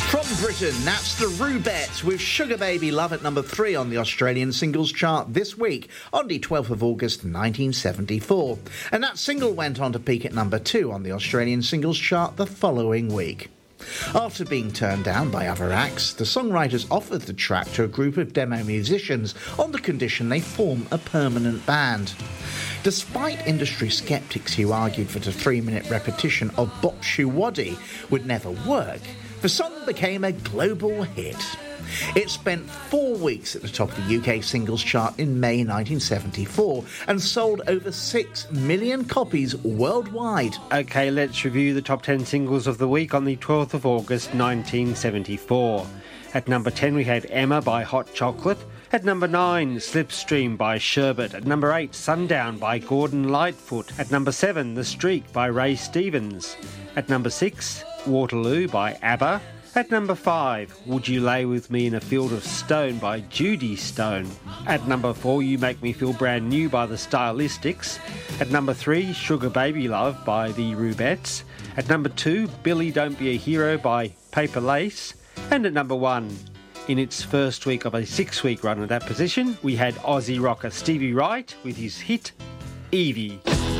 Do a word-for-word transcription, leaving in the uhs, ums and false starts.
From Britain, that's the Rubettes with Sugar Baby Love at number three on the Australian singles chart this week, on the twelfth of August nineteen seventy-four. And that single went on to peak at number two on the Australian singles chart the following week. After being turned down by other acts, the songwriters offered the track to a group of demo musicians on the condition they form a permanent band. Despite industry sceptics who argued that a three-minute repetition of Bop Shoo Waddy would never work, the song became a global hit. It spent four weeks at the top of the U K singles chart in May nineteen seventy-four and sold over six million copies worldwide. OK, let's review the top ten singles of the week on the twelfth of August nineteen seventy-four. At number ten we had Emma by Hot Chocolate. At number nine, Slipstream by Sherbet. At number eight, Sundown by Gordon Lightfoot. At number seven, The Streak by Ray Stevens. At number six, Waterloo by ABBA. At number five, Would You Lay With Me in a Field of Stone by Judy Stone. At number four, You Make Me Feel Brand New by The Stylistics. At number three, Sugar Baby Love by The Rubettes. At number two, Billy Don't Be a Hero by Paper Lace. And at number one, in its first week of a six-week run at that position, we had Aussie rocker Stevie Wright with his hit, Evie.